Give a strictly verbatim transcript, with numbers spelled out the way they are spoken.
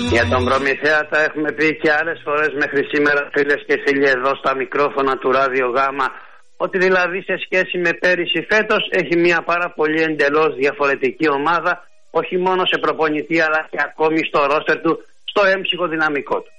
Για τον Προμηθέα τα έχουμε πει και άλλες φορές μέχρι σήμερα, φίλες και φίλοι, εδώ στα μικρόφωνα του Ράδιο Γάμα, ότι δηλαδή σε σχέση με πέρυσι φέτος έχει μια πάρα πολύ εντελώς διαφορετική ομάδα, όχι μόνο σε προπονητή αλλά και ακόμη στο ρόστερ του, στο έμψυχο δυναμικό του.